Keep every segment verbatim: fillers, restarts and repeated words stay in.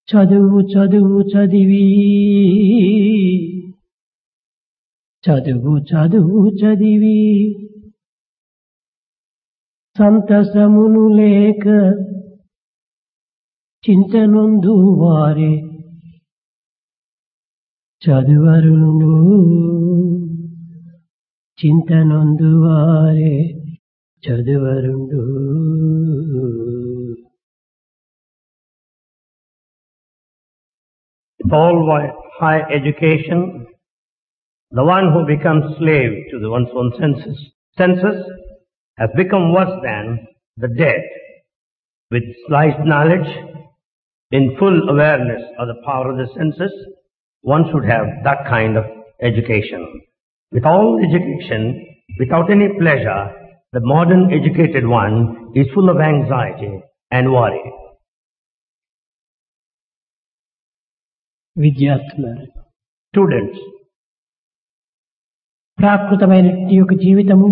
చదువు చదువు చదివి చదువు చదువు చదివి సంతసమును లేక చింతనొందు వారే చదువరులు చింతనొందు వారే చదువరుండు. All high education, the one who becomes slave to the one's own senses, senses has become worse than the dead. With slight knowledge, in full awareness of the power of the senses, one should have that kind of education. With all education, without any pleasure, the modern educated one is full of anxiety and worry. విద్యార్థులారా, Students, ప్రాకృతమైనటువంటి యొక్క జీవితము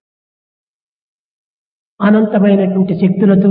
అనంతమైనటువంటి శక్తులతో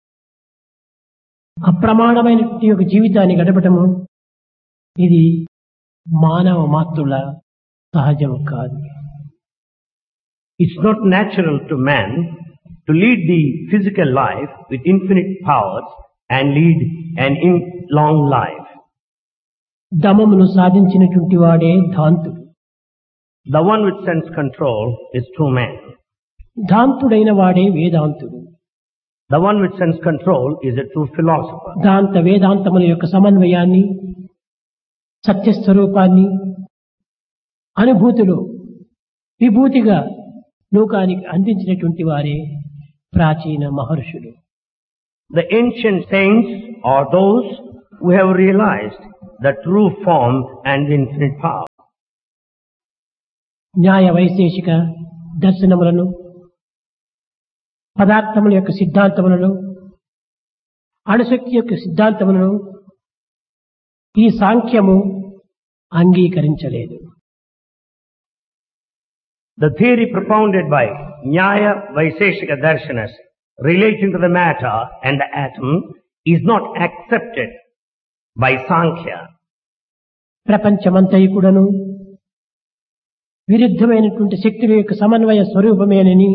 అప్రమాణమైనటువంటి యొక్క జీవితాన్ని గడపటము ఇది మానవ మాతృల సహజం కాదు. it's not natural to man to lead the physical life with infinite powers and lead an in long life. దమమును సాధించినటువంటి వాడే ధాంతుడు. The one with sense control is true man. ధాంతుడైన వాడే వేదాంతుడు. The one with sense control is a true philosopher. దాంత వేదాంతముల యొక్క సమన్వయాన్ని, సత్యస్వరూపాన్ని అనుభూతిలో విభూతిగా లోకానికి అందించినటువంటి వారే ప్రాచీన మహర్షులు. The ancient saints are those who have realized the true form and infinite power. న్యాయ వైశేషిక దర్శనములను, పదార్థముల యొక్క సిద్ధాంతములను, అణుశక్తి యొక్క సిద్ధాంతములను ఈ సాంఖ్యము అంగీకరించలేదు. The theory propounded by Nyaya Vaiseshika Darshanas relating to the matter and the atom is not accepted by Sankhya. ప్రపంచమంతయు కూడాను విరుద్ధమైనటువంటి శక్తుల యొక్క సమన్వయ స్వరూపమేనని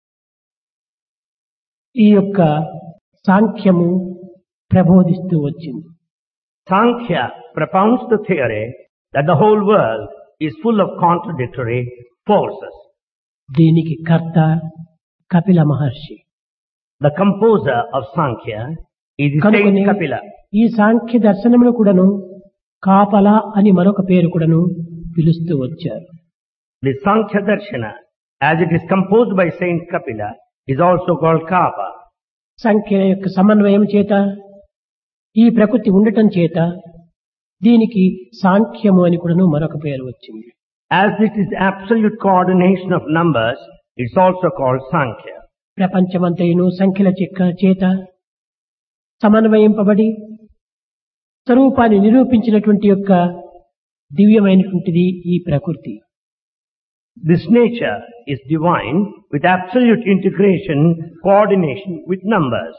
ఈ యొక్క సాంఖ్యము ప్రబోధిస్తూ వచ్చింది. Sankhya propounds the theory that the whole world is full of contradictory forces. దీనికి కర్త కపిల మహర్షి. The composer of Sankhya is the కనుకనే saint Kapila. ఈ సాంఖ్య దర్శనమును కూడాను కాపల అని మరొక పేరు కూడాను పిలుస్తూ వచ్చారు. The Sankhya Darshana, as it is composed by Saint Kapila, is also called Kapa. సంఖ్య యొక్క సమన్వయం చేత, ఈ ప్రకృతి ఉండటం చేత దీనికి సాంఖ్యము అని కూడాను మరొక పేరు వచ్చింది. As it is absolute coordination of numbers, it's also called Sankhya. ప్రపంచమంతయును సంఖ్యల చెక్క చేత సమన్వయింపబడి స్వరూపాన్ని నిరూపించినటువంటి యొక్క దివ్యమైనటువంటిది ఈ ప్రకృతి. This nature is divine with absolute integration, coordination with numbers.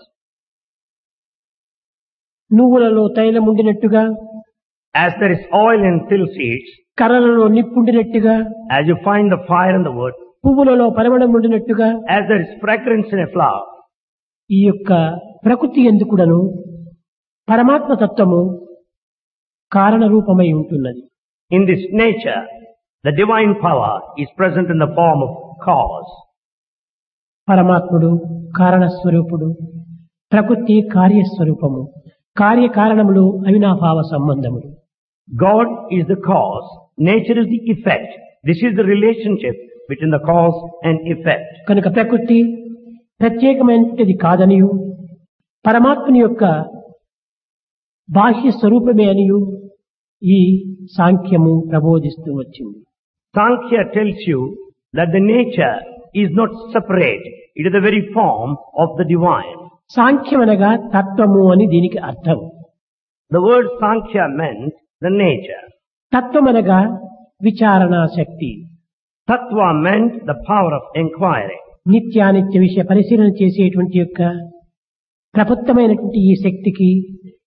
నువ్వులలో తైలం ఉండినట్టుగా, As there is oil in till seeds, కర్రలలో నిప్పుండినట్టుగా, as you find the fire in the wood, పువ్వులలో పరిమళం ఉండినట్టుగా, as there is fragrance in a flower, ఈ యొక్క ప్రకృతి ఎందుకుడను పరమాత్మ తత్వము కారణ రూపమై ఉంటున్నది. in this nature, the divine power is present in the form of cause. పరమాత్ముడు కారణస్వరూపుడు, ప్రకృతి కార్యస్వరూపము, కార్యకారణములు అవినాభావ సంబంధములు. God is the cause, nature is the effect. This is the relationship between the cause and effect. కనుక ప్రకృతి ప్రత్యేకమైనది కాదనియు, పరమాత్మని యొక్క బాహ్య స్వరూపమే అనియు ఈ సాంఖ్యము ప్రబోధిస్తూ వచ్చింది. Sankhya tells you that the nature is not separate. It is the very form of the divine. సాంఖ్యమనగా తత్వము అని దీనికి అర్థం. The word Sankhya meant the nature. తత్వమనగా విచారణా Shakti. Tattva meant the power of inquiry. నిత్యానిత్య విషయ పరిశీలన చేసేటువంటి యొక్క ప్రబుద్ధమైనటువంటి ఈ శక్తికి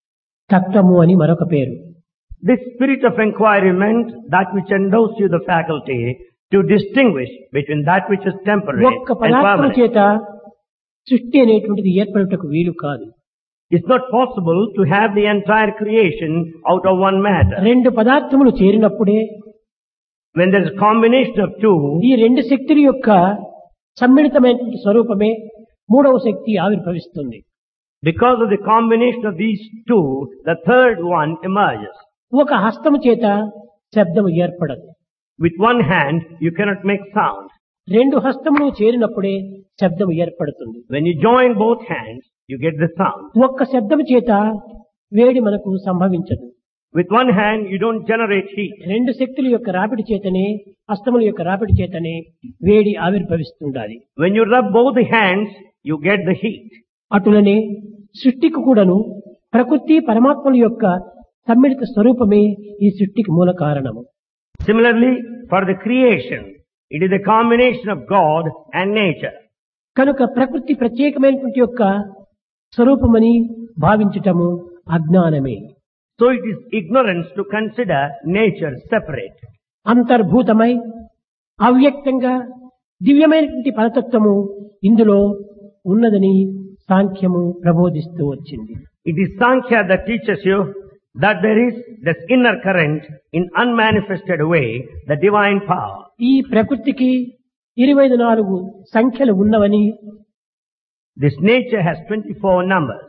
తత్వము అని మరొక పేరు. This spirit of inquiry meant that which endows you the faculty to distinguish between that which is temporary ఒక్క and పదార్థము permanent. చేత సృష్టి అనేటువంటిది ఏర్పడుటకు వీలు కాదు. It's not possible to have the entire creation out of one matter. రెండు పదార్థములు చేరినప్పుడే When there is a combination of two, ఈ రెండు శక్తుల యొక్క సమ్మిళితమైనటువంటి స్వరూపమే మూడవ శక్తి ఆవిర్భవిస్తుంది. because of the combination of these two, the third one emerges. ఒక హస్తము చేత శబ్దము ఏర్పడదు. With one hand, you cannot make sound. రెండు హస్తములు చేరినప్పుడే శబ్దము ఏర్పడుతుంది. When you join both hands, you get the sound. ఒక్క శబ్దము చేత వేడి మనకు సంభవించదు. With one hand, you don't generate heat. రెండు శక్తుల యొక్క రాపిడి చేతనే హస్తముల యొక్క రాపిడి చేతనే వేడి ఆవిర్భవిస్తుండాలి. When you rub both the hands, you get the heat. అటులనే సృష్టికి కూడాను ప్రకృతి పరమాత్మల యొక్క సమ్మిళిత స్వరూపమే ఈ సృష్టికి మూల కారణము. Similarly, for the creation, it is a combination of God and nature. కనుక ప్రకృతి ప్రత్యేకమైనటువంటి యొక్క స్వరూపమని భావించటము అజ్ఞానమే. So it is ignorance to consider nature separate. అంతర్భూతమై అవ్యక్తంగా దివ్యమైనటువంటి పరతత్వము ఇందులో ఉన్నదని సాంఖ్యము ప్రబోధిస్తూ వచ్చింది. It is Sankhya that teaches you that there is this inner current in unmanifested way, the divine power. ఈ ప్రకృతికి ఇరవై నాలుగు సంఖ్యలు ఉన్నవని, This nature has twenty-four numbers,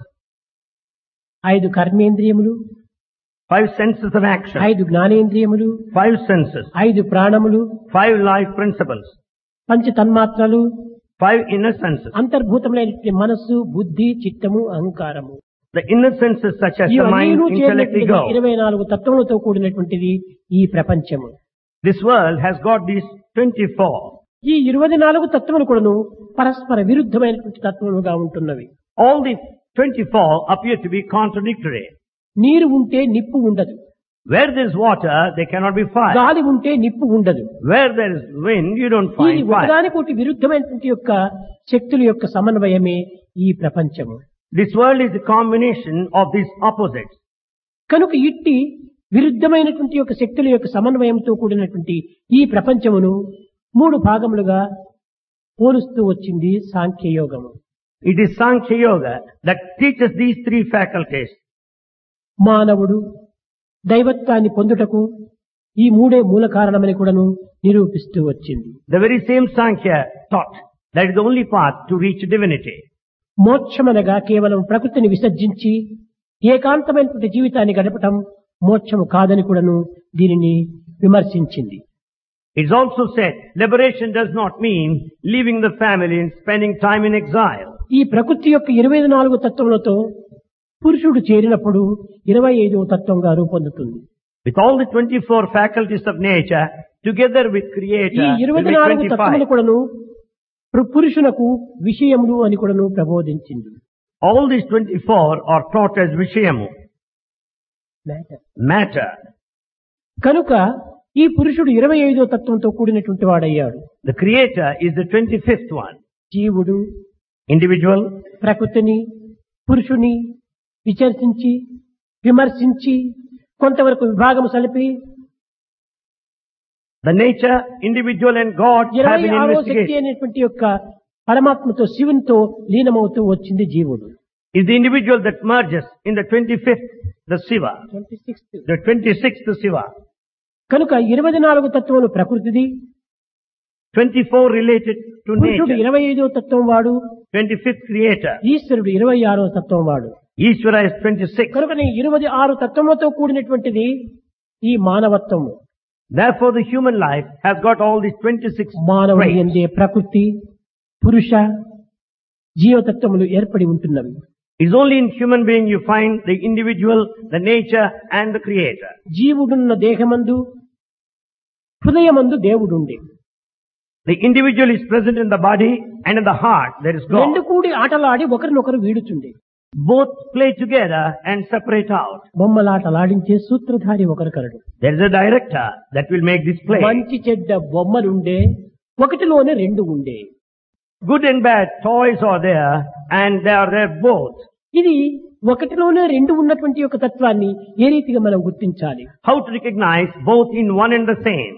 ఐదు కర్మేంద్రియములు, five senses of action, ఐదు జ్ఞానేంద్రియములు, five senses, ఐదు ప్రాణములు, five life principles, పంచ తన్మాత్రలు, five inner senses. అంతర్భూతమైనటువంటి మనస్సు, బుద్ధి, చిత్తము, అహంకారము. The inner senses such as the mind, ఇవన్నీ intellect, చేరినటువంటి ego. ఇరవై నాలుగు తత్వములతో కూడినటువంటిది ఈ ప్రపంచము. This world has got these twenty-four. ఈ ఇరవై నాలుగు తత్వములు కూడాను పరస్పర విరుద్ధమైనటువంటి తత్వములుగా ఉంటున్నవి. All the twenty-four appear to be contradictory. నీరు ఉంటే నిప్పు ఉండదు. Where there is water, there cannot be fire. గాలి ఉంటే నిప్పు ఉండదు. Where there is wind, you don't ఇది find fire. ఒకదానికొకటి విరుద్ధమైనటువంటి యొక్క శక్తుల యొక్క సమన్వయమే ఈ ప్రపంచము. This world is a combination of these opposites. కనుక ఇట్టి విరుద్ధమైనటువంటి యొక్క శక్తుల యొక్క సమన్వయంతో కూడినటువంటి ఈ ప్రపంచమును మూడు భాగములుగా పోలుస్తూ వచ్చింది సాంఖ్యయోగము. It is Sankhya Yoga that teaches these three faculties. మానవుడు దైవత్వాన్ని పొందుటకు ఈ మూడే మూల కారణమని కూడాను నిరూపిస్తూ వచ్చింది. The very same Sankhya taught that is the only path to reach divinity. మోక్షమనగా కేవలం ప్రకృతిని విసర్జించి ఏకాంతమైనటువంటి జీవితాన్ని గడపటం మోక్షము కాదని కూడాను దీనిని విమర్శించింది. It's also said liberation does not mean leaving the family and spending time in exile. ఈ ప్రకృతి యొక్క ఇరవై నాలుగు తత్వములతో పురుషుడు చేరినప్పుడు ఇరవై ఐదవ తత్వంగా రూపొందుతుంది. With all the twenty-four faculties of nature together with ఈ Creator ఇరవై will be నాలుగు తత్వములు twenty-five. కూడాను పు- పురుషునకు విషయములు అని కూడాను ప్రబోధించింది. All these twenty-four are taught as Vishayamu, matter. కనుక ఈ పురుషుడు ఇరవై ఐదో తత్వంతో కూడినటువంటి వాడయ్యాడు. The Creator is the twenty-fifth one. జీవుడు Individual, ప్రకృతిని పురుషుని విచర్శించి విమర్శించి కొంతవరకు విభాగము సలిపి the nature, individual and God have ఇరవై been ఆరో శక్తి investigated. అనేటువంటి యొక్క పరమాత్మతో శివునితో లీనమవుతూ వచ్చింది జీవుడు. Is the individual that merges in the twenty-fifth, the Shiva, the twenty-sixth, the Shiva. కనుక ఇరవై నాలుగు తత్వములు ప్రకృతిది, twenty-four related to పురుషుడు nature, ఇరవై ఐదో తత్వం వాడు, twenty-fifth Creator. ఈశ్వరుడు ఇరవై ఆరో తత్వం వాడు. Ishvara is twenty-six. కనుక నీ ఇరవై ఆరు తత్వములతో కూడినటువంటిది ఈ మానవత్వము. Therefore the human life has got all these twenty-six మానవుడి traits. యందే ప్రకృతి పురుష జీవతత్వములు ఏర్పడి ఉంటున్నవి. It's only in human being you find the individual, the nature and the Creator. జీవుడున్న దేహమందు హృదయమందు దేవుడుండే. The individual is present in the body and in the heart there is రెండు God. కూడి ఆటలాడి ఒకరినొకరు వీడుచుండే. Both play together and separate out. బొమ్మలాటలాడించే సూత్రధారి ఒకరు కలడు. There is a director that will make this play. మంచి చెడ్డ బొమ్మలుండే, ఒకటిలోనే రెండు ఉండే. Good and bad toys are there and they are there both. ఇది ఒకటిలోనే రెండు ఉన్నటువంటి యొక్క తత్వాన్ని ఏ రీతిగా మనం గుర్తించాలి? How to recognize both in one and the same?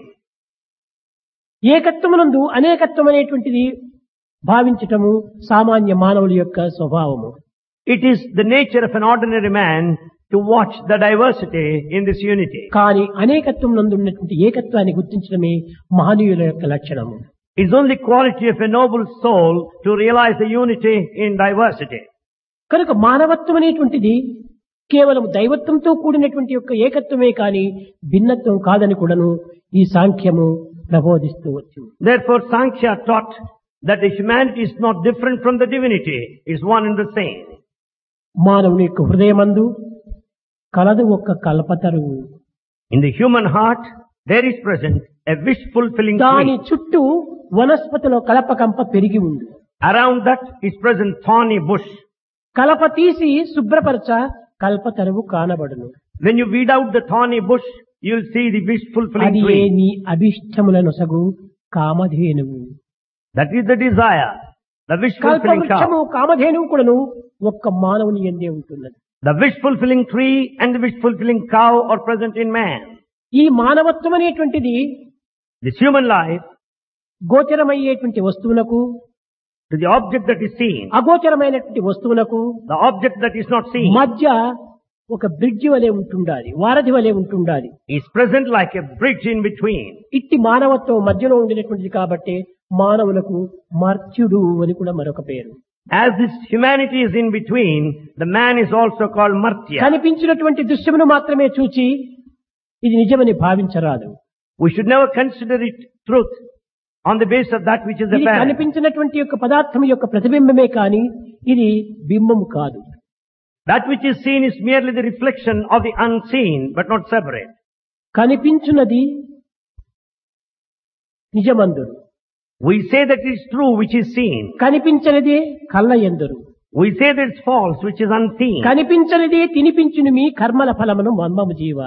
ఏకత్వమునందు అనేకత్వం అనేటువంటిది భావించటము సామాన్య మానవుల యొక్క స్వభావము. It is the nature of an ordinary man to watch the diversity in this unity. కానీ అనేకత్వం నందు ఉన్నటువంటి ఏకత్వాన్ని గుర్తించడమే మహనీయుల యొక్క లక్షణము. It's only quality of a noble soul to realize the unity in diversity. కనుక మానవత్వం అనేటువంటిది కేవలం దైవత్వంతో కూడినటువంటి యొక్క ఏకత్వమే కానీ భిన్నత్వం కాదని కూడాను ఈ సాంఖ్యము ప్రబోధిస్తూ వచ్చింది. Therefore, Sankhya taught that the humanity is not different from the divinity, it's one and the same. మానవుని యొక్క హృదయమందు కలదు ఒక్క కల్పతరువు. In the human heart, there is present a wish-fulfilling దాని tree. చుట్టూ వనస్పతిలో కలపకంప పెరిగి ఉంది. Around that is present thorny bush. కలప తీసి శుభ్రపరచ కల్పతరువు కానబడును. When you weed out the thorny bush, you'll see the wish-fulfilling అది tree. నీ అభిష్టములను సగు కామధేనువు. That is the desire, the wish-fulfilling కల్పవృక్షము cow. కామధేనువు కూడాను ఒక్క మానవుని యందే ఉంటున్నది. The wish-fulfilling tree and the wish-fulfilling cow are present in man. ఈ మానవత్వం అనేటువంటిది This human life, గోచరమయ్యేటువంటి వస్తువులకు to the object that is seen, అగోచరమైనటువంటి వస్తువులకు the object that is not seen, మధ్య ఒక బ్రిడ్జ్ వలె ఉంటుండాలి, వారధి వలె ఉంటుండాలి. is present like a bridge in between. ఇట్టి మానవత్వం మధ్యలో ఉండినటువంటిది కాబట్టి మానవులకు మర్త్యుడు అని కూడా మరొక పేరు. As this humanity is in between, the man is also called Martya. కనిపించినటువంటి దృశ్యమును మాత్రమే చూచి ఇది నిజమని భావించరాదు. We should never consider it truth on the basis of that which is ఇది apparent. కనిపించినటువంటి యొక్క పదార్థం యొక్క ప్రతిబింబమే కాని ఇది బింబము కాదు. That which is seen is merely the reflection of the unseen, but not separate. కనిపించున్నది నిజమందురు, We say that it is true which is seen. కనిపించనిదే కళ్ళ ఎందరు. We say that it's false which is unseen. కనిపించనిదే తినిపించును మీ కర్మల ఫలమును మర్మము జీవ.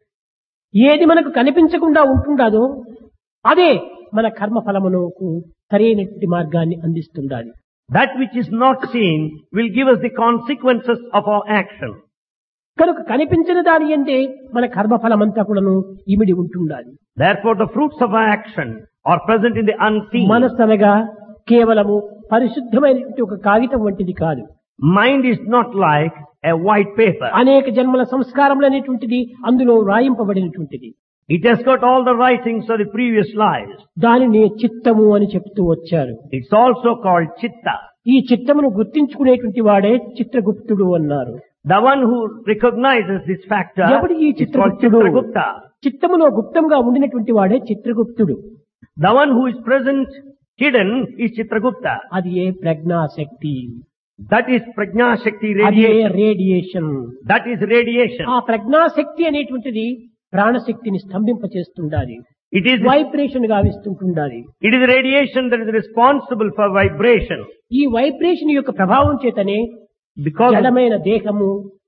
ఏది మనకు కనిపించకుండా ఉంటుండదో అదే మన కర్మ ఫలమునకు సరైనటువంటి మార్గాన్ని అందిస్తుండాలి. That which is not seen will give us the consequences of our action. కనుక కనిపించిన దాని అంటే మన కర్మఫలమంతా కూడాను ఇమిడి ఉంటుండాలి. Therefore, the fruits of our action are present in the unseen. మనస్సు అనగా కేవలము పరిశుద్ధమైనటువంటి ఒక కాగితం వంటిది కాదు. Mind is not like a white paper. అనేక జన్మల సంస్కారములు అనేటువంటిది అందులో రాయింపబడినటువంటిది. It has got all the writings of the previous lives. దానిని చిత్తము అని చెప్తూ వచ్చారు. It's also called chitta. ఈ చిత్తమును గుర్తించుకునేటువంటి వాడే చిత్రగుప్తుడు అన్నారు. The one who recognizes this factor ఎవడు ఈ is called చిత్రగుప్తుడు? Chitragupta. చిత్తములో గుప్తంగా ఉండినటువంటి వాడే చిత్రగుప్తుడు. The one who is present hidden is Chitragupta. అది ఏ ప్రజ్ఞాశక్తి, That is Prajna Shakti అది ఏ radiation. Radiation. That is radiation. ఆ ప్రజ్ఞాశక్తి అనేటువంటిది ప్రాణశక్తిని స్తంభింపచేస్తుండాలి, It is vibration గావిస్తుంటుండాలి. it is radiation that is responsible for vibration. ఈ vibration యొక్క ప్రభావం చేతనే Because of, జడమైన దేహము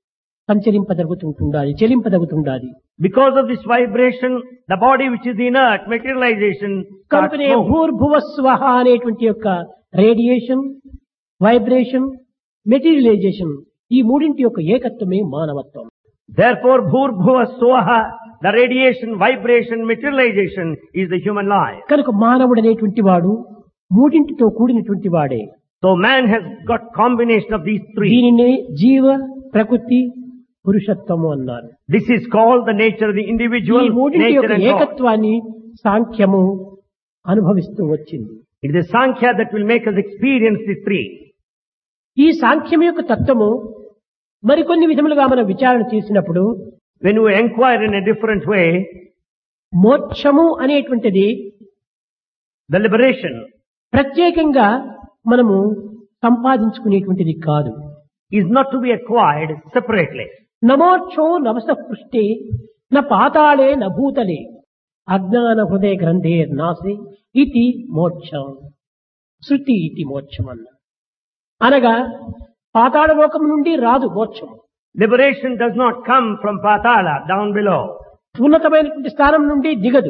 సంచరింపదగుతుండాలి, చెలింపదగుతుండాలి. because of this vibration, the body which is inert, materialization, starts కనుకనే moving. భూర్భువ స్వహ అనేటువంటి యొక్క రేడియేషన్, వైబ్రేషన్, మెటీరియలైజేషన్ ఈ మూడింటి యొక్క ఏకత్వమే మానవత్వం. Therefore, Bhurbhuva Swaha, the radiation, vibration, materialization is the human life. కనుక మానవుడు అనేటువంటి వాడు మూడింటితో కూడినటువంటి వాడే. So man has got combination of these three. దీనినే జీవ, ప్రకృతి, పురుషత్వము అన్నారు. This is called the nature of the ఈ individual, మూడింటి nature యొక్క and God. ఏకత్వాన్ని సాంఖ్యము అనుభవిస్తూ వచ్చింది. It is the Sankhya that will make us experience the three. ఈ సాంఖ్యం యొక్క తత్వము మరికొన్ని విధములుగా మనం విచారణ చేసినప్పుడు When we inquire in a different way, మోక్షము అనేటువంటిది the liberation ప్రత్యేకంగా మనము సంపాదించుకునేటువంటిది కాదు. is not to be acquired separately. నమోక్షో నవస పృష్టే న పాతాళే న భూతలే అజ్ఞాన హృదయ గ్రంథే నాసి ఇది మోక్షం. శృతి ఇది మోక్షం అన్న అనగా పాతాళ లోకం నుండి రాదు మోక్షం. Liberation does not come from Patala, down below. ఉన్నతమైనటువంటి స్థానం నుండి దిగదు.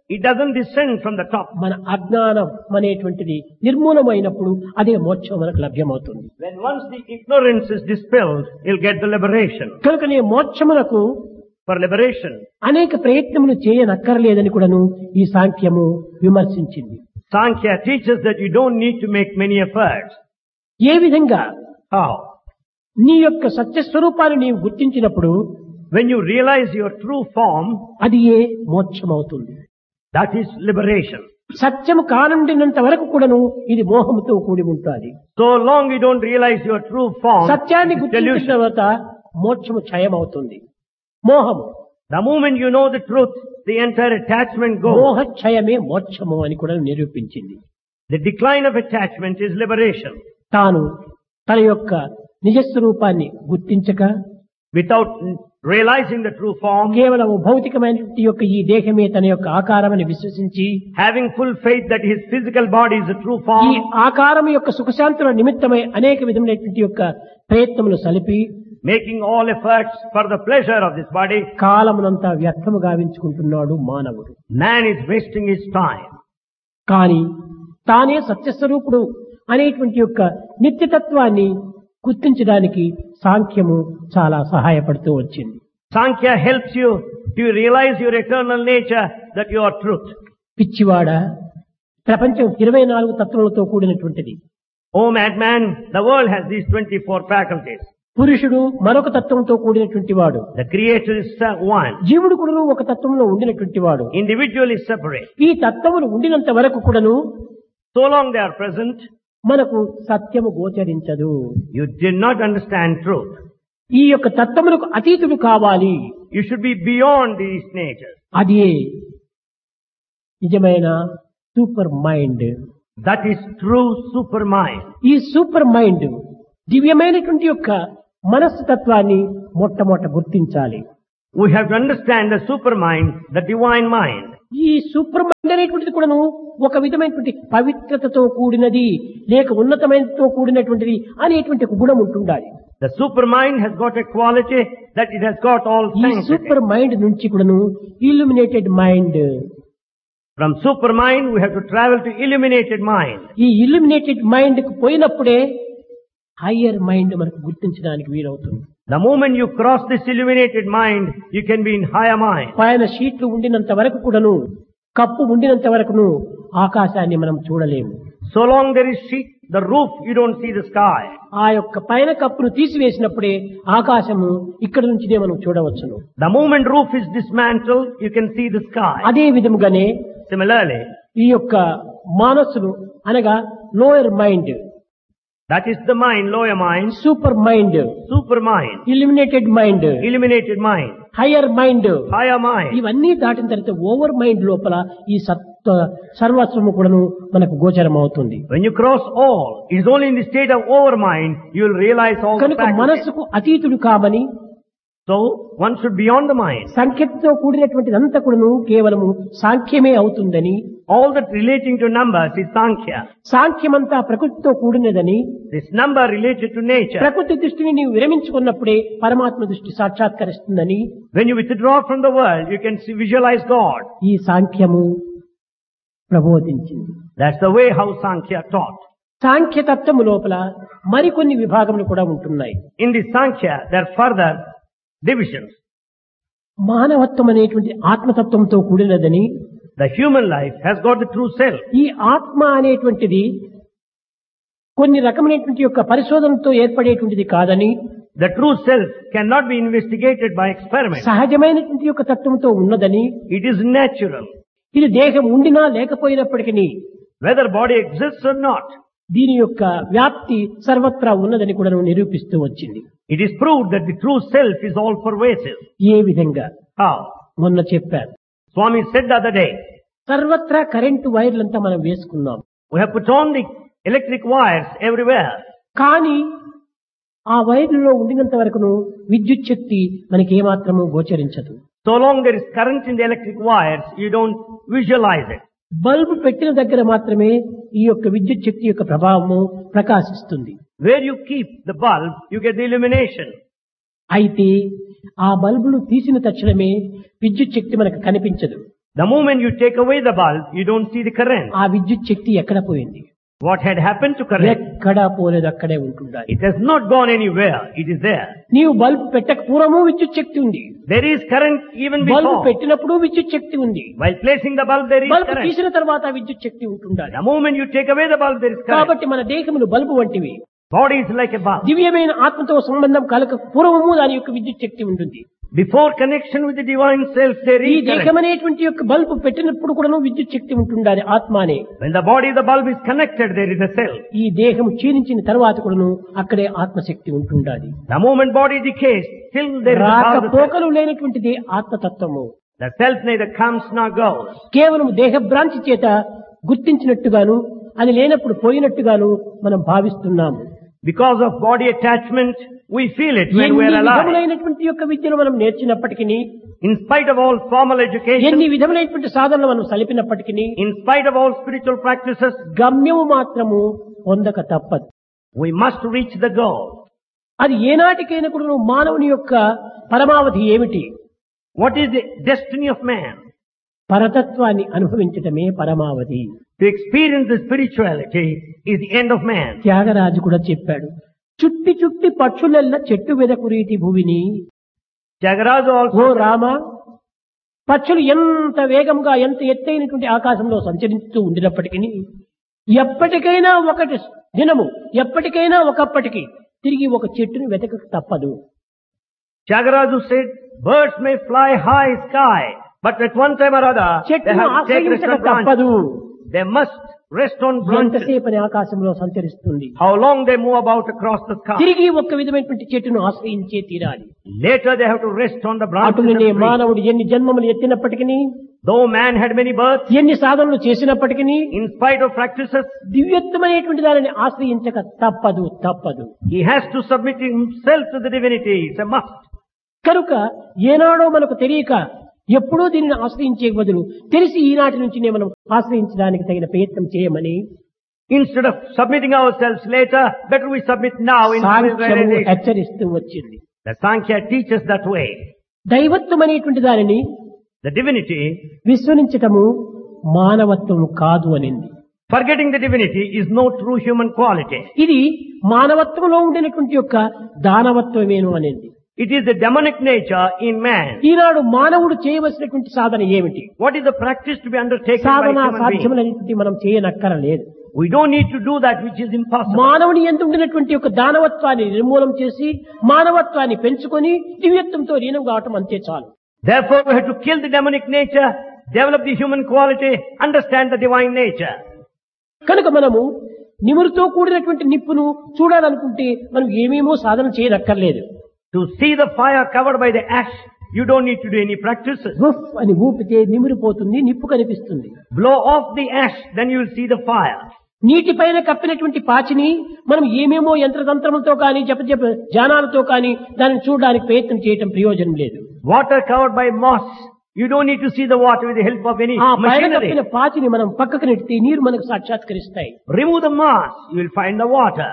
It doesn't descend from the top. మన అజ్ఞానం అనేటువంటిది నిర్మూలమైనప్పుడు అదే మోక్షం మనకు లభ్యమవుతుంది. When once the ignorance is dispelled, you'll get the liberation. కనుకనే మోక్షమునకు For liberation, అనేక ప్రయత్నములు చేయనక్కర్లేదని కూడాను ఈ సాంఖ్యము విమర్శించింది. Sankhya teaches that you don't need to make many efforts. ఏ విధంగా How? నీ యొక్క సత్యస్వరూపాన్ని నీవు గుర్తించినప్పుడు When you realize your true form, అది ఏ మోక్షమవుతుంది. that is liberation. సత్యము కానుండినంత వరకు కూడాను ఇది మోహముతో కూడి ఉంటుంది. So long you don't realize your true form, సత్యాన్ని it's గుర్తించిన delusion. తర్వాత మోక్షము క్షయమవుతుంది. మోహము The moment you know the truth, the entire attachment goes. మోహక్షయమే మోక్షము అని కూడా నిరూపించింది. The decline of attachment is liberation. తాను తన యొక్క నిజస్వరూపాన్ని గుర్తించక Without realizing the true form, కేవలం భౌతికమైన యొక్క ఈ దేహమే తన యొక్క ఆకారమని విశ్వసించి having full faith that his physical body is the true ఈ form, ఆకారం యొక్క సుఖశాంతుల నిమిత్తమై అనేక విధమైనటువంటి యొక్క ప్రయత్నములు సలిపి making all efforts for the pleasure of this body, కాలమునంతా వ్యర్థము గావించుకుంటున్నాడు మానవుడు. man is wasting his time. కానీ తానే సత్యస్వరూపుడు అనేటువంటి యొక్క నిత్యతత్వాన్ని గుర్తించడానికి సాంఖ్యము చాలా సహాయపడుతూ వచ్చింది. Sankhya helps you to realize your eternal nature, that you are truth. పిచ్చివాడ, ప్రపంచం ఇరవై నాలుగు తత్వములతో కూడినటువంటిది. Oh madman, the world has these twenty-four faculties. పురుషుడు మరొక తత్వంతో కూడినటువంటి వాడు. The creator is one. జీవుడు కూడాను ఒక తత్వంలో ఉండినటువంటి వాడు. Individual is separate. ఈ తత్వములు ఉండినంత వరకు కూడాను So long they are present, మనకు సత్యము గోచరించదు. you did not understand truth. ఈ యొక్క తత్వములకు అతీతుడు కావాలి. You should be beyond these natures. అది నిజమైన super mind. That is true supermind. ఈ సూపర్ మైండ్ దివ్యమైనటువంటి యొక్క మనస్సు తత్వాన్ని మొట్టమొదట గుర్తించాలి. We have to understand the supermind, the divine mind. ఈ సూపర్ మైండ్ అనేటువంటిది కూడాను ఒక విధమైనటువంటి పవిత్రతతో కూడినది, లేక ఉన్నతమైనతో కూడినటువంటిది అనేటువంటి ఒక గుణం ఉంటుండాలి. The supermind has got a quality that it has got all ఈ sanctity. సూపర్ మైండ్ నుంచి కూడాను illuminated mind, From supermind we have to travel to illuminated mind. ఈ ఇల్యూమినేటెడ్ మైండ్ కు పోయినప్పుడే హయ్యర్ మైండ్ మనకు గుర్తించడానికి వీలవుతుంది. The moment you cross this illuminated mind, you can be in higher mind. పైన షీట్లు ఉండినంత వరకు కూడాను, కప్పు ఉండినంత వరకును ఆకాశాన్ని మనం చూడలేము. So long there is sheet, the roof, you don't see the sky. ఆ యొక్క పైన కప్పును తీసివేసినప్పుడే ఆకాశము ఇక్కడి నుంచినే మనం చూడవచ్చును. The moment roof is dismantled, you can see the sky. అదే విధముగానే Similarly, ఈ యొక్క మానసులు అనగా lower mind, that is the mind, lower mind, super mind, supermind, illuminated mind, illuminated mind, higher mind, higher mind. ఇవన్నీ దాటిన తర్వాత ఓవర్ మైండ్ లోపల ఈ సత్వ సర్వస్వము కూడాను మనకు గోచరం అవుతుంది. When you cross all, it is only in the state of overmind you will realize all the కనుక faculties. మనస్సుకు అతీతుడు కామని So one should be beyond the mind. సంఖ్యతో కూడినటువంటిదంతా కూడాను కేవలము సాంఖ్యమే అవుతుందని, All that relating to numbers is Sankhya. సాంఖ్యమంతా ప్రకృతితో కూడినదని, This number related to nature. ప్రకృతి దృష్టిని నీవు విరమించుకున్నప్పుడే పరమాత్మ దృష్టి సాక్షాత్కరిస్తుందని When you withdraw from the world, you can see, visualize God. ఈ సాంఖ్యము ప్రబోధించింది. That's the way how Sankhya taught. సాంఖ్య తత్వము లోపల మరికొన్ని విభాగములు కూడా ఉంటున్నాయి. In the Sankhya, there are further divisions. మానవత్వం అనేటువంటి ఆత్మతత్వంతో కూడినదని, The human life has got the true self. ఈ ఆత్మ అనేటువంటిది కొన్ని రకమైనటువంటి యొక్క పరిశోధనతో ఏర్పడేటువంటిది కాదని, The true self cannot be investigated by experiment. సహజమైనటువంటి యొక్క తత్వంతో ఉన్నదని, It is natural. ఇది దేహం ఉండినా లేకపోయినప్పటికీ Whether body exists or not, దీని యొక్క వ్యాప్తి సర్వత్రా ఉన్నదని కూడా నిరూపిస్తూ వచ్చింది. it is proved that the true self is all pervasive. ఏ విధంగా How? మొన్న చెప్పారు, Swami said the other day, సర్వత్రా కరెంటు వైర్లంతా మనం వేసుకున్నాం. we have put on the electric wires everywhere. కానీ ఆ వైర్లలో ఉండినంత వరకును విద్యుత్ శక్తి మనకి ఏమాత్రము గోచరించదు. So long there is current in the electric wires, you don't visualize it. Bulb పెట్టిన దగ్గర మాత్రమే ఈ యొక్క విద్యుత్ శక్తి యొక్క ప్రభావము ప్రకాశిస్తుంది. Where you keep the bulb, you get the illumination. అయితే ఆ బల్బును తీసిన తక్షణమే విద్యుత్ శక్తి మనకు కనిపించదు. The moment you take away the bulb, you don't see the current. ఆ విద్యుత్ శక్తి ఎక్కడ పోయింది? What had happened to current? ఎక్కడా పోలేదు, అక్కడే ఉంటుండాలి. It has not gone anywhere. It is there. నీవు బల్బ్ పెట్టక పూర్వము విద్యుత్ శక్తి ఉంది. There is current even bulb before. పెట్టినప్పుడు విద్యుత్ శక్తి ఉంది. While placing the bulb, there is bulb current. తీసిన తర్వాత విద్యుత్ శక్తి ఉంటుండాలి. The moment you take away the bulb, there is current. కాబట్టి మన దేహములు బల్బు వంటివి. Body is like a bulb. దివ్యమైన ఆత్మతో సంబంధం కలక పూర్వము దాని యొక్క విద్యుత్ శక్తి ఉంటుంది. Before connection with the divine self, there ఈ is current. దేహమనేటువంటి యొక్క బల్బు పెట్టినప్పుడు కూడా విద్యుత్ శక్తి ఉంటుండాలి. ఆత్మానే. When the body, the bulb is connected, there is a self. ఈ దేహం క్షీణించిన తర్వాత కూడాను అక్కడే ఆత్మశక్తి ఉంటుండాలి. The moment body decays, still there is a రాక power of the self. పోకలు లేనటువంటిది ఆత్మతత్వము. The self neither comes nor goes. కేవలం దేహభ్రాంతి చేత గుర్తించినట్టుగాను అది లేనప్పుడు పోయినట్టుగాను మనం భావిస్తున్నాము. Because of body attachment, we feel it when we ఎన్ని are alive. విధములైనటువంటి యొక్క విద్యను మనం నేర్చినప్పటికీ, In spite of all formal education, ఎన్ని విధములైనటువంటి సాధనలు మనం సలిపినప్పటికీ, in spite of all spiritual practices, గమ్యము మాత్రము పొందక తప్పదు. we must reach the goal. అది ఏనాటికైనా కూడా మానవుని యొక్క పరమావధి ఏమిటి? What is the destiny of man? పరతత్వాన్ని అనుభవించటమే పరమావధి. To experience the spirituality is the end of man. Tyagaraju కూడా చెప్పాడు, చుట్టి చుట్టి పక్షులెల్ల చెట్టు వెదకు రీతి భూమిని. Tyagaraja ఓ also, రామ, పక్షులు ఎంత వేగంగా ఎంత ఎత్తైనటువంటి ఆకాశంలో సంచరిస్తూ ఉండినప్పటికీ ఎప్పటికైనా ఒకటి దినము ఎప్పటికైనా ఒకప్పటికి తిరిగి ఒక చెట్టును వెతక తప్పదు. Tyagaraja said, birds may fly high sky, but at one time or other, they చెట్టును have to take rest ఆశ్రయించక on branches. తప్పదు. They must rest on branches. ఎంతసేపని ఆకాశంలో సంచరిస్తుంది. How long they move about across the sky. తిరిగి ఒక్క విధమైనటువంటి చెట్టును ఆశ్రయించే తీరాలి. Later they have to rest on the branches of అటులనే the tree. మానవుడు ఎన్ని జన్మములు ఎత్తినప్పటికీ, Though man had many births, ఎన్ని సాధనలు చేసినప్పటికీ in spite of practices, దివ్యత్వమైనటువంటి దానిని ఆశ్రయించక తప్పదు తప్పదు. he has to submit himself to the divinity. It's a must. కనుక ఏనాడో మనకు తెలియక ఎప్పుడూ దీనిని ఆశ్రయించే బదులు తెలిసి ఈనాటి నుంచి మనం ఆశ్రయించడానికి తగిన ప్రయత్నం చేయమని Instead of submitting ourselves later, better we submit now in సాంఖ్యము realization. హెచ్చరిస్తూ వచ్చింది. The Sankhya teaches that way. దైవత్వం అనేటువంటి దానిని The divinity, విస్మరించటము మానవత్వము కాదు అనింది. forgetting the divinity is no true human quality. ఇది మానవత్వంలో ఉండినటువంటి యొక్క దానవత్వమేను అనేది. It is the demonic nature in man. ఈనాడు మానవుడు చేయవలసినటువంటి సాధన ఏమిటి? What is the practice to be undertaken by Sadhana human being? సాధ్యమైనటువంటి మనం చేయనక్కరలేదు. We don't need to do that which is impossible. మానవుని యందు ఉండినటువంటి యొక్క దానవత్వాన్ని నిర్మూలం చేసి మానవత్వాన్ని పెంచుకొని దివ్యత్వంతో లీనం కావటం అంతే చాలు. Therefore we have to kill the demonic nature, develop the human quality, understand the divine nature. కనుక మనము నిమురుతో కూడినటువంటి నిప్పును చూడాలనుకుంటే మనం ఏమేమో సాధన చేయనక్కర్లేదు. To see the fire covered by the ash, you don't need to do any practices. గుఫ్ అని ఊపితే నిమిరిపోతుంది, నిప్పు కనిపిస్తుంది. Blow off the ash, then you will see the fire. నీటిపైన కప్పినటువంటి పాచిని మనం ఏమేమో యంత్రతంత్రములతో కానీ జప జప జానాలతో కానీ దానిని చూడడానికి ప్రయత్నం చేయటం ప్రయోజనం లేదు. Water covered by moss, you don't need to see the water with the help of any ఆ పైన కప్పిన machinery. పాచిని మనం పక్కకు నెడితే నీరు మనకు సాక్షాత్కరిస్తాయి. Remove the moss, you will find the water.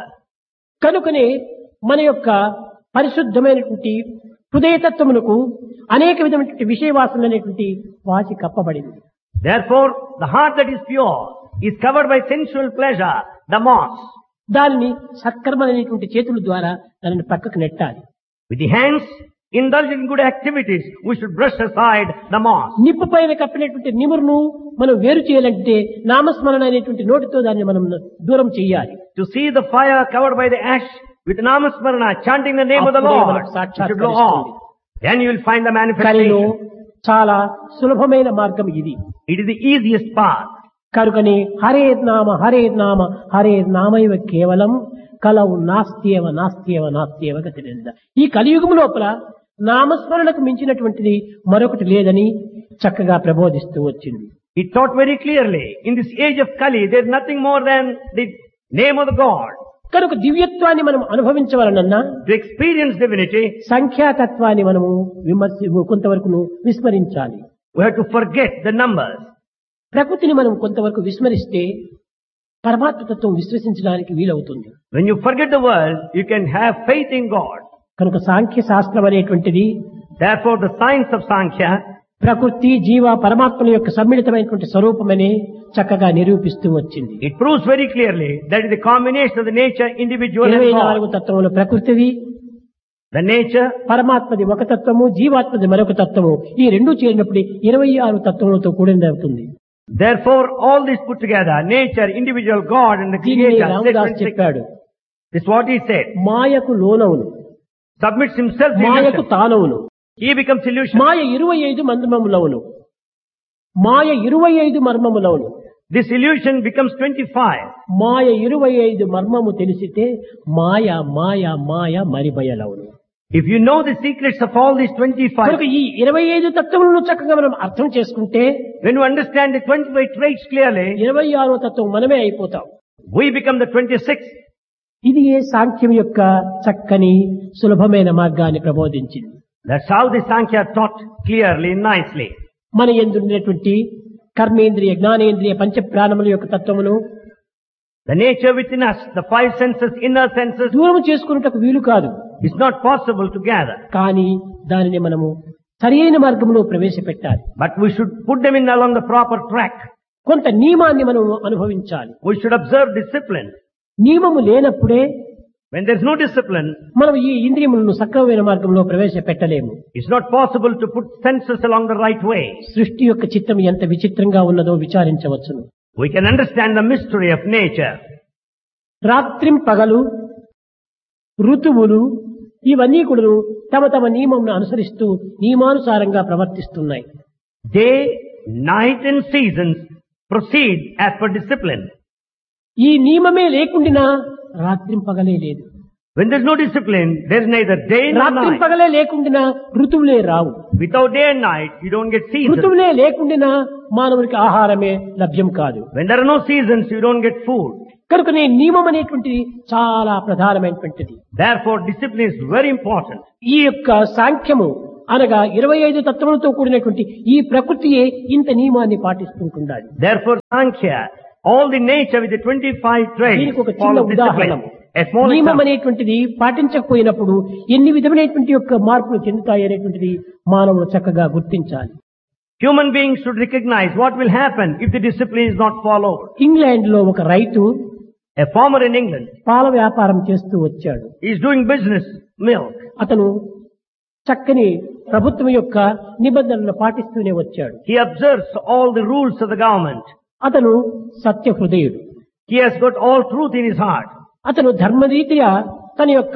కనుకనే మన యొక్క పరిశుద్ధమైనటువంటి హృదయతత్వమునకు అనేక విధమైనటువంటి విషయవాసన అనేటువంటి వాసి కప్పబడింది. Therefore, the heart that is pure is covered by sensual pleasure, the moss. దానిని సత్కర్మలైనటువంటి చేతుల ద్వారా దానిని పక్కకు నెట్టాలి. With the hands, indulge in good activities, we should brush aside the moss. నిప్పు పైన కప్పినటువంటి నిమురును మనం వేరు చేయాలంటే నామస్మరణ అనేటువంటి నోటితో దాన్ని మనం దూరం చేయాలి. To see the fire covered by the ash, with namasmarana, chanting the name of the అప్పుడే Lord, మనకు you సాక్షాత్కరిస్తుంది. should blow off. Then you will find the కరిలో manifestation. చాలా సులభమైన మార్గం ఇది. It is the easiest path. కనుకనే హరే నామ హరే నామ హరే నామైవ కేవలం కలవు నాస్త్యేవ నాస్త్యేవ నాస్త్యేవ గతినింద. ఈ కలియుగం లోపల నామస్మరణకు మించినటువంటిది మరొకటి లేదని చక్కగా ప్రబోధిస్తూ వచ్చింది. It taught very clearly, in this age of Kali, there is nothing more than the name of the God. కనుక దివ్యత్వాన్ని మనం అనుభవించవలనన్నా To experience divinity, సంఖ్యాతత్వాన్ని మనము విమర్శ కొంతవరకు విస్మరించాలి. we have to forget the numbers. ప్రకృతిని మనం కొంతవరకు విస్మరిస్తే పరమాత్మతత్వం విశ్వసించడానికి వీలవుతుంది. When you forget the world, you can have faith in God. కనుక సాంఖ్య శాస్త్రం అనేటువంటిది Therefore, the science of Sankhya, ప్రకృతి జీవ పరమాత్మల యొక్క సమ్మిళితమైనటువంటి స్వరూపమని చక్కగా నిరూపిస్తూ వచ్చింది. It proves very clearly that is the combination of the nature, individual and ఇరవై God. నాలుగు తత్వములు ప్రకృతివి, The nature, పరమాత్మది ఒక తత్వము, జీవాత్మది మరొక తత్వము. ఈ రెండు చేరినప్పుడు ఇరవై ఆరు తత్వములతో కూడింది అవుతుంది. therefore all this put together, nature, individual, God and the దీన్ని creator, రామదాస్ sacred, చెప్పాడు. this is what he said. మాయకు లోనవును, Submits himself to మాయకు illusion. తానవును. He becomes illusion. మాయ ఇరవై ఐదు మర్మములవును, మాయ ఇరవై ఐదు మర్మములవును. This illusion becomes twenty-five. మాయ ఇరవై ఐదు మర్మము తెలిసితే మాయ మాయ మాయ మరిబయలవును. If you know the secrets of all these twenty-five, కనుక ఈ ఇరవై ఐదు తత్వములను చక్కగా మనం అర్థం చేసుకుంటే when you understand the twenty-five traits clearly, ఇరవై ఆరో తత్వం మనమే అయిపోతాం. we become the twenty-sixth. ఇది ఏ సాంఖ్యం యొక్క చక్కని సులభమైన మార్గాన్ని ప్రబోధించింది. That's how the Sankhya taught clearly, nicely. మన యందున్నటువంటి కర్మేంద్రియ జ్ఞానేంద్రియ పంచ ప్రాణముల యొక్క తత్వమును The nature within us, the five senses, inner senses, దూరం చేసుకున్నటకు వీలు కాదు. is not possible to gather. కానీ దానిని మనము సరైన మార్గంలో ప్రవేశపెట్టాలి. But we should put them in along the proper track. కొంత నియమాన్ని మనం అనుభవించాలి. We should observe discipline. నియమము లేనప్పుడే When there's no discipline, మనం ఈ ఇంద్రియములను సక్రమమైన మార్గంలో ప్రవేశపెట్టలేము. it's not possible to put senses along the right way. సృష్టి యొక్క చిత్తం ఎంత విచిత్రంగా ఉన్నదో విచారించవచ్చును. We can understand the mystery of nature. రాత్రిం పగలు, ఋతువులు ఇవన్నీ కూడా తమ తమ నియమంను అనుసరిస్తూ నియమానుసారంగా ప్రవర్తిస్తున్నాయి. Day, night and seasons proceed as per discipline. ఈ నియమమే లేకుండా రాత్రిం పగలే లేదు. When there's no discipline, there's neither day nor రాత్రిం night. పగలే లేకుండా ఋతువులే రావు. Without day and night, you don't get seasons. ఋతువులే లేకుండా మానవునికి ఆహారమే లభ్యం కాదు. When there are no seasons, you don't get food. కనుకనే నియమం అనేటువంటిది చాలా ప్రధానమైనటువంటిది. Therefore, discipline is very important. ఈ యొక్క సాంఖ్యము అనగా ఇరవై ఐదు తత్వములతో కూడినటువంటి ఈ ప్రకృతియే ఇంత నియమాన్ని పాటిస్తుంటుండాలి. Therefore, Sankhya, all the nature with the twenty-five traits, దీనికి ఒక చిన్న follow ఉదాహరణ. discipline. A small నియమం example. అనేటువంటిది పాటించకపోయినప్పుడు ఎన్ని విధమైనటువంటి యొక్క మార్పులు చెందుతాయి అనేటువంటిది మానవుడు చక్కగా గుర్తించాలి. Human beings should recognize what will happen if the discipline is not followed. England లో ఒక రైతు A farmer in England పాల వ్యాపారం చేస్తూ వచ్చాడు. is doing business, milk. అతను చక్కని ప్రభుత్వం యొక్క నిబంధనలను పాటిస్తూనే వచ్చాడు. He observes all the rules of the government. అతను సత్య హృదయుడు. He has got all truth in his heart. అతను ధర్మరీత్యా తన యొక్క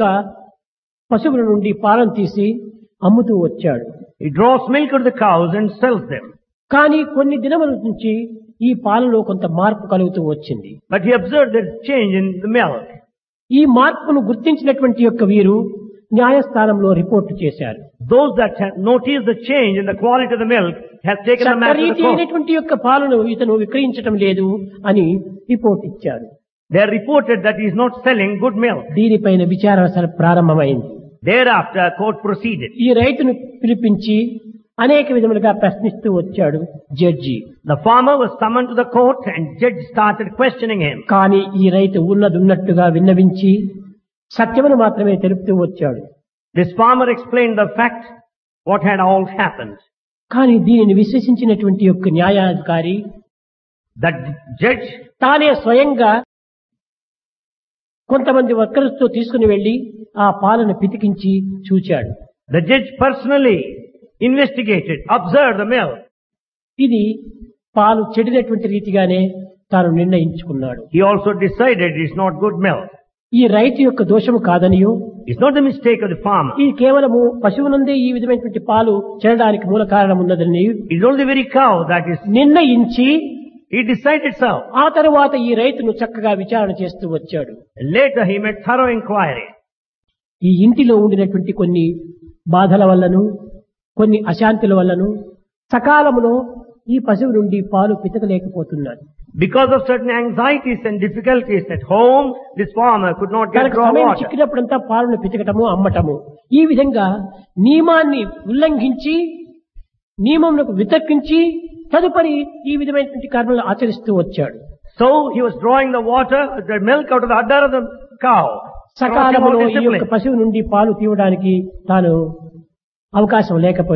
పశువుల నుండి పాలను తీసి అమ్ముతూ వచ్చాడు. He draws milk out of the cows and sells them. కానీ కొన్ని దినముల నుంచి ఈ పాలలో కొంత మార్పు కలుగుతూ వచ్చింది. But he observed that change in the milk. ఈ మార్పును గుర్తించినటువంటి యొక్క వీరు న్యాయస్థానంలో రిపోర్టు చేశారు. Those that have noticed the change in the quality of the milk have taken the matter to the చట్టరీతి court. అయినటువంటి యొక్క పాలను ఇతను విక్రయించడం లేదు అని రిపోర్ట్ ఇచ్చారు. They reported that he is not selling good milk. దీనిపైన విచారణ సర- ప్రారంభమైంది. Thereafter, court proceeded. ఈ రైతును పిలిపించి అనేక విధములుగా ప్రశ్నిస్తూ వచ్చాడు judge. The farmer was summoned to the court and judge started questioning him. కానీ ఈ రైతు ఉన్నదున్నట్టుగా విన్నవించి సత్యమును మాత్రమే తెలుపుతూ వచ్చాడు. This farmer explained the fact, what had all happened. కానీ దీనిని విశ్వసించినటువంటి యొక్క న్యాయాధికారి That judge, తానే స్వయంగా కొంతమంది వర్కర్స్ తో తీసుకుని వెళ్లి ఆ పాలను పితికించి చూచాడు. the judge personally investigated, observed the milk. ఇది పాలు చెడినటువంటి రీతిగానే తాను నిర్ణయించుకున్నాడు. He also decided it's not good milk. ఈ రైతు యొక్క దోషము కాదనియో, It's not the mistake of the farmer. ఇది కేవలము పశువునందే ఈ విధమైనటువంటి పాలు చెడడానికి మూల కారణం ఉన్నదని It's only the very cow that is, నిర్ణయించి he decided so. ఆ తరువాత ఈ రైతును చక్కగా విచారణ చేస్తూ వచ్చాడు. Later he made thorough inquiry. ఈ ఇంటిలో ఉండినటువంటి కొన్ని బాధల వల్లను కొన్ని అశాంతుల వల్లను సకాలములో ఈ పశువు నుండి పాలు పితకలేకపోతున్నాడు. Because of certain anxieties and difficulties at home, this farmer could not get తనకు raw సమయం water. చిక్కినప్పుడంతా పాలను పితకటము అమ్మటము ఈ విధంగా నియమాన్ని ఉల్లంఘించి నియమములకు వితర్కించి తదుపరి ఈ విధమైనటువంటి కర్మలు ఆచరిస్తూ వచ్చాడు. So he was drawing the water, the milk out of the udder of the cow. సకాలంలో Without ఈ యొక్క discipline. పశువు నుండి పాలు తీయడానికి తాను అవకాశం లేకపోయింది.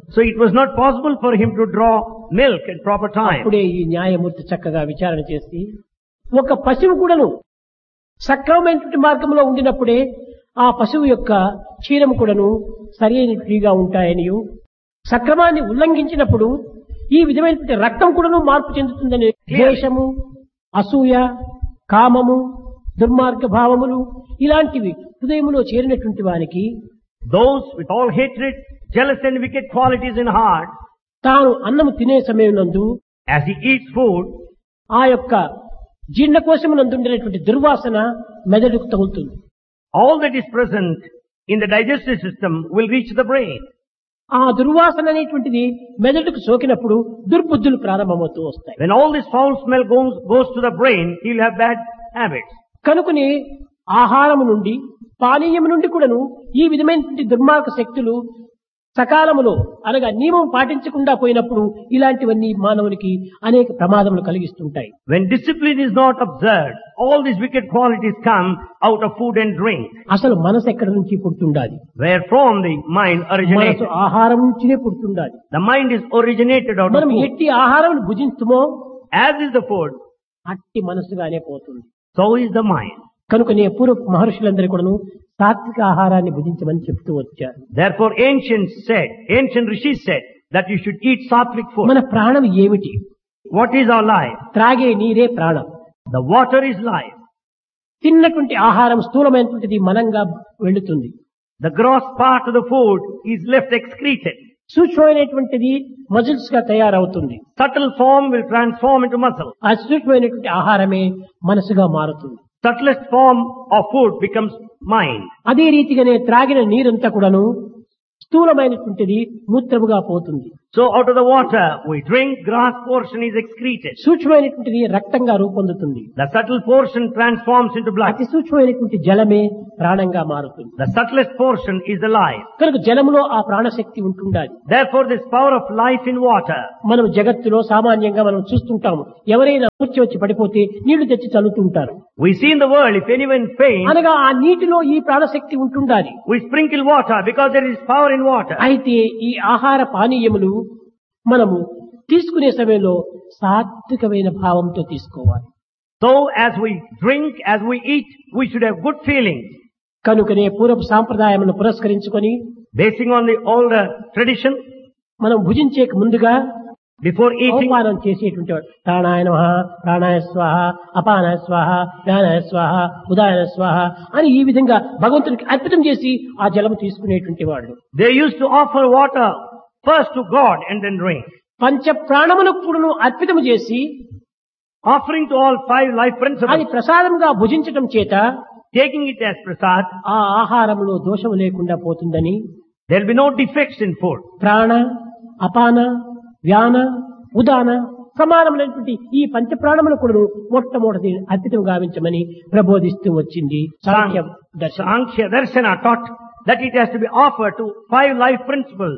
So it was not possible for him to draw milk at proper time. అప్పుడే ఈ న్యాయమూర్తి చక్కగా విచారణ చేసి ఒక పశువు కూడాను సక్రమమైనటువంటి మార్గంలో ఉండినప్పుడే ఆ పశువు యొక్క క్షీరము కూడాను సరైనట్టుగా ఉంటాయనియు సక్రమాన్ని ఉల్లంఘించినప్పుడు ఈ విధమైనటువంటి రక్తం కూడాను మార్పు చెందుతుందని ద్వేషము, అసూయ, కామము, దుర్మార్గ భావములు ఇలాంటివి హృదయములో చేరినటువంటి వారికి Those with all hatred, jealous and wicked qualities in heart, తాను అన్నము తినే సమయం నందు as he eats food, ఆ యొక్క జీర్ణకోశము నందు ఉండేటువంటి దుర్వాసన మెదడుకు తగులుతుంది. all that is present in the digestive system will reach the brain. ఆ దుర్వాసన అనేటువంటిది మెదడుకు సోకినప్పుడు దుర్బుద్ధులు ప్రారంభమవుతూ వస్తాయి. When all this foul smell goes, goes to the brain, he will have bad habits. కనుకని ఆహారము నుండి పానీయము నుండి కూడాను ఈ విధమైనటువంటి దుర్మార్గ శక్తులు సకాలములో అనగా నియమం పాటించకుండా పోయినప్పుడు ఇలాంటివన్నీ మానవునికి అనేక ప్రమాదములు కలిగిస్తుంటాయి. When discipline is not observed, all these wicked qualities come out of food and drink. అసలు మనసు ఎక్కడి నుంచి పుడుతుండాలి? Where from the mind originated. మనసు ఆహారం నుంచినే పుడుతుండాలి. The mind is originated out of మనం food. ఎట్టి ఆహారం భుజించుమో As is the food, అట్టి మనసుగానే పోతుంది. so is the mind. కనుకనే పూర్వ మహర్షులందరూ కూడాను సాత్విక ఆహారాన్ని భుజించమని చెప్తూ వచ్చారు. Therefore ancients said, ancient rishis said that you should eat sattvic food. మన ప్రాణం ఏమిటి? What is our life? త్రాగే నీరే ప్రాణం. The water is life. తిన్నటువంటి ఆహారం స్థూలమైనటువంటిది మనంగా వెళుతుంది. The gross part of the food is left excreted. సూక్ష్మమైనటువంటిది muscles గా తయారవుతుంది. Subtle form will transform into muscle. ఆ సూక్ష్మమైనటువంటి ఆహారమే మనసుగా మారుతుంది. Subtlest form of food becomes mind. అదే రీతిగానే త్రాగిన నీరంతా కూడాను స్థూలమైనటువంటిది మూత్రముగా పోతుంది. So out of the water we drink, gross portion is excreted. సూక్ష్మమైనటువంటిది రక్తంగా రూపొందుతుంది. The subtle portion transforms into blood. అతి సూక్ష్మమైనటువంటి జలమే ప్రాణంగా మారుతుంది. The subtlest portion is the life. కనుక జలములో ఆ ప్రాణశక్తి ఉంటుండాలి. Therefore this power of life in water. మనం జగత్తులో సామాన్యంగా మనం చూస్తుంటాము. ఎవరైనా మూర్ఛ వచ్చి పడిపోతే నీళ్లు తెచ్చి చల్లుతుంటారు. We see in the world if anyone faints, అనగా ఆ నీటిలో ఈ ప్రాణశక్తి ఉంటుండాలి. we sprinkle water because there is power in water. అయితే ఈ ఆహార పానీయములు మనము తీసుకునే సమయంలో సాత్వికమైన భావంతో తీసుకోవాలి. So as we drink, as we eat, we should have good feelings. కనుకనే పూర్వ సాంప్రదాయములను పురస్కరించుకొని Basing on the older tradition, మనం భుజించేక ముందుగా before eating, అవమానం చేసేటువంటి వాడు ప్రాణాయ నమః, ప్రాణాయ స్వాహ, అపానాయ స్వాహ, జ్ఞానాయ స్వాహ, ఉదాయన స్వాహ అని ఈ విధంగా భగవంతునికి అర్పితం చేసి ఆ జలము తీసుకునేటువంటి వాడు. they used to offer water first to God and then drink. పంచ ప్రాణములకు కూడాను అర్పితం చేసి Offering to all five life అది principles, ప్రసాదంగా భుజించటం చేత taking it as prasad, ఆ ఆహారంలో దోషము లేకుండా పోతుందని there will be no defects in food. ప్రాణ, అపాన, వ్యాన, ఉదాన సమానమైనటువంటి ఈ పంచ ప్రాణములు కూడా మొట్టమొదటి అర్పితం గావించమని ప్రబోధిస్తూ వచ్చింది సాంఖ్య దర్శనం. Sankhya Darshana taught that it has to be offered to five life principles.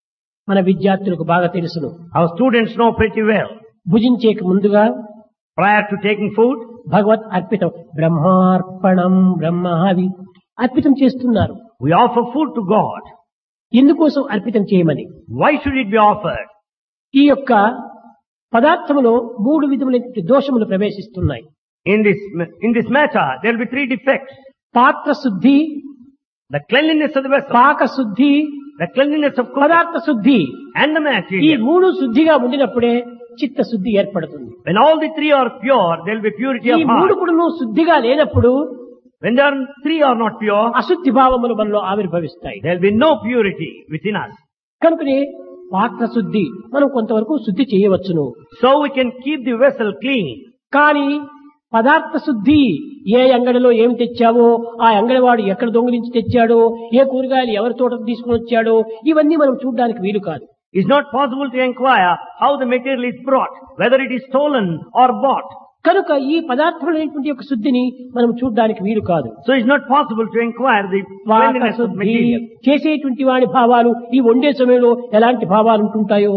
మన విద్యార్థులకు బాగా తెలుసును. Our students know pretty well. భుజించేక ముందుగా Prior to taking food, భగవత్ అర్పితం బ్రహ్మార్పణం బ్రహ్మావి అర్పితం చేస్తున్నారు. we offer food to God. ఎందుకోసం అర్పితం చేయమని? Why should it be offered? ఈ యొక్క పదార్థములో మూడు విధములైన దోషములు ప్రవేశిస్తున్నాయి. In this, in this matter, there will be three defects. పాత్ర శుద్ధి, The cleanliness of the vessel, పాక శుద్ధి, the cleanliness of cooking, పదార్థ శుద్ధి. and the ఈ material. మూడు శుద్ధిగా ఉండినప్పుడే చిత్త శుద్ధి ఏర్పడుతుంది. When all the three are pure, there will be purity ఈ of మూడు heart. కూడా శుద్ధిగా లేనప్పుడు When there are three are not pure, అశుద్ధి భావములు మనలో ఆవిర్భవిస్తాయి. there will be no purity within us. కనుకనే పాత్ర శుద్ధి మనం కొంతవరకు శుద్ధి చేయవచ్చును. So we can keep the vessel clean. కానీ పదార్థ శుద్ధి ఏ అంగడిలో ఏమి తెచ్చావో, ఆ అంగడివాడు ఎక్కడ దొంగిలించి తెచ్చాడో, ఏ కూరగాయలు ఎవరి తోటకు తీసుకుని వచ్చాడో ఇవన్నీ మనం చూడడానికి వీలు కాదు. It's not possible to inquire how the material is brought, whether it is stolen or bought. కనుక ఈ పదార్థములైనటువంటి యొక్క శుద్ధిని మనం చూడడానికి వీలు కాదు. So it's not possible to inquire the cleanliness of శుద్ధి material. చేసేటువంటి వాడి భావాలు ఈ వండే సమయంలో ఎలాంటి భావాలు ఉంటుంటాయో,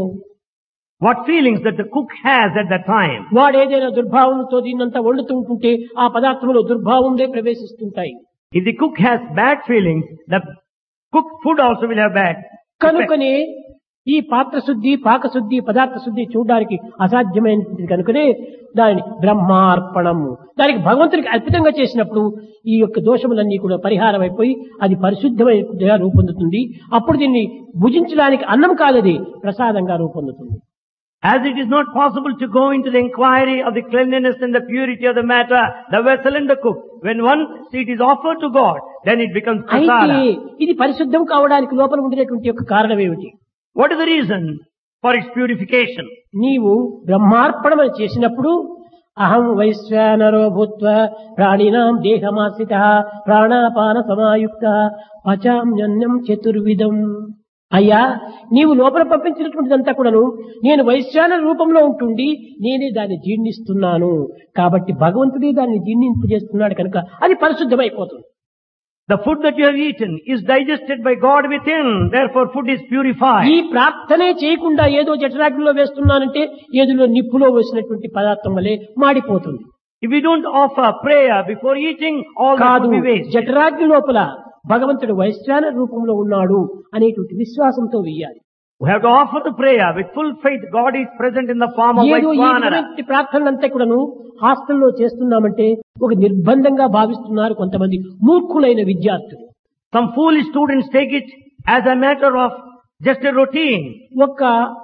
What feelings that the cook has at that time. వాడు ఏదైనా దుర్భావంతో దీన్నంతా వండుతూ ఉంటుంటే ఆ పదార్థంలో దుర్భావంలో ప్రవేశిస్తుంటాయి. If the cook has bad feelings, the cooked food also will have bad effects. కనుకనే ఈ పాత్ర శుద్ధి పాకశుద్ధి పదార్థ శుద్ధి చూడడానికి అసాధ్యమైనది కనుకనే దానిని బ్రహ్మార్పణము దానికి భగవంతుడికి అర్పితంగా చేసినప్పుడు ఈ యొక్క దోషములన్నీ కూడా పరిహారం అయిపోయి అది పరిశుద్ధమైన రూపొందుతుంది. అప్పుడు దీన్ని భుజించడానికి అన్నం కాదది ప్రసాదంగా రూపొందుతుంది. As it is not possible to go into the inquiry of the cleanliness and the purity of the matter, the vessel and the cook, when once it is offered to God, then it becomes అయితే prasada. ఇది పరిశుద్ధం కావడానికి లోపల ఉండేటువంటి యొక్క కారణం ఏమిటి? What is the reason for its purification? నీవు బ్రహ్మార్పణం చేసినప్పుడు అహం వైశ్వానరో భూత్వ ప్రాణినాం దేహమాశ్రిత ప్రాణాపాన సమాయుక్త పచామ్యన్నం చతుర్విధం. అయ్యా, నీవు లోపల పంపించినటువంటిదంతా కూడాను నేను వైశ్వాన రూపంలో ఉంటుండి నేనే దాన్ని జీర్ణిస్తున్నాను. కాబట్టి భగవంతుడే దాన్ని జీర్ణింపజేస్తున్నాడు కనుక అది పరిశుద్ధమైపోతుంది. The food that you have eaten is digested by God within, therefore food is purified. ఈ ప్రార్థనే చేయకుండా ఏదో జఠరాగ్నిలో వేస్తున్నానంటే ఏదో నిప్పులో వేసినటువంటి పదార్థం వలె మాడిపోతుంది. If we don't offer prayer before eating, all that కాదు, will be wasted. జఠరాగ్ని లోపల భగవంతుడు వైశ్వాన రూపంలో ఉన్నాడు అనేటువంటి విశ్వాసంతో వెయ్యాలి. We have to offer the prayer with full faith. God is present in the form of ఏదో ఈ Vaishvanara. విధమైనటువంటి ప్రార్థనలంతా కూడాను హాస్టల్లో చేస్తున్నామంటే ఒక నిర్బంధంగా భావిస్తున్నారు కొంతమంది మూర్ఖులైన విద్యార్థులు. Some foolish students take it as a matter of just a routine. ఒక్క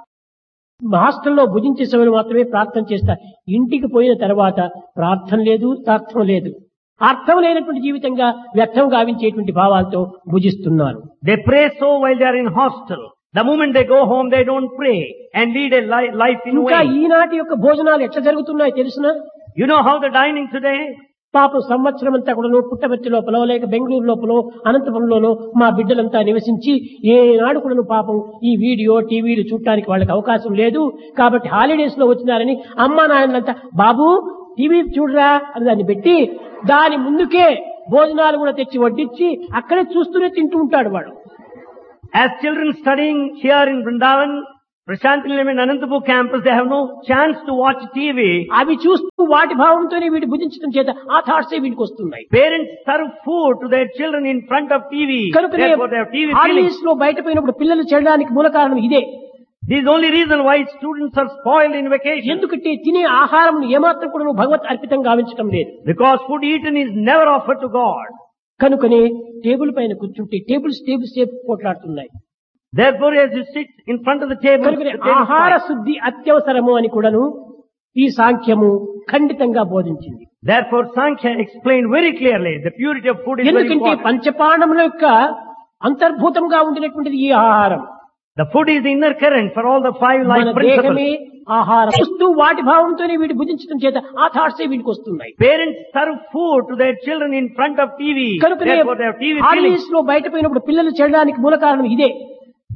హాస్టల్లో భుజించే సమయంలో మాత్రమే ప్రార్థన చేస్తారు. ఇంటికి పోయిన తర్వాత ప్రార్థన లేదు, అర్థం లేదు. అర్థం లేనటువంటి జీవితంగా వ్యర్థం గావించేటువంటి భావాలతో భుజిస్తున్నారు. They pray so while they are in hostel. The moment they go home, they don't pray and lead a li- life in ఇంకా vain. ఈనాటి యొక్క భోజనాలు ఎట్లా జరుగుతున్నాయో తెలుసునా? You know how the dining today? పాపం సంవత్సరం అంతా కూడా పుట్టబెట్టి లోపల లేక బెంగళూరు లోపల అనంతపురంలోనో మా బిడ్డలంతా నివసించి ఏనాడు కూడా పాపం ఈ వీడియో టీవీలు చూడటానికి వాళ్ళకి అవకాశం లేదు. కాబట్టి హాలిడేస్ లో వచ్చినారని అమ్మా నాయనంతా బాబు టీవీ చూడరా అని దాన్ని పెట్టి దాని ముందుకే భోజనాలు కూడా తెచ్చి వడ్డించి అక్కడే చూస్తూనే తింటూ ఉంటాడు వాడు. As children studying here in Vrindavan, Prashantilam and Anantapur campus, they have no chance to watch T V. అవి చూస్తూ వాటి భావంతోనే వీడు భుజించడం చేత ఆ థాట్సే వీడికి వస్తున్నాయి. Parents serve food to their children in front of T V. కనుకనే Therefore, they have T V feelings. Holidays లో బయట పోయినప్పుడు పిల్లలు చెడడానికి మూల కారణం ఇదే. This is the only reason why students are spoiled in vacation. ఎందుకంటే తినే ఆహారం ఏమాత్రం కూడా నువ్వు భగవత్ అర్పితం గావించడం లేదు. Because food eaten is never offered to God. కనుకనే టేబుల్ పైన కూర్చుంటే టేబుల్స్ టేబుల్స్ సేపు పోట్లాడుతున్నాయి. Therefore, as you sit in front of the table, కనుకనే the table ఆహార fight. శుద్ధి అత్యవసరము అని కూడాను ఈ సాంఖ్యము ఖండితంగా బోధించింది. Therefore, Sankhya explained very clearly the purity of food is very ఎందుకంటే important. పంచపాణముల యొక్క అంతర్భూతంగా ఉండినటువంటిది ఈ ఆహారం. The food is the inner current for all the five life మన principles. దేహమే ఆహారం చూస్తూ వాటి భావంతోనే వీడు భుజించడం చేత ఆ థాట్సే వీడికి వస్తున్నాయి. Parents serve food to their children in front of T V. కనుకనే Therefore, they have T V feelings. Holidays లో బయట పోయినప్పుడు పిల్లలు చెడడానికి మూల కారణం ఇదే.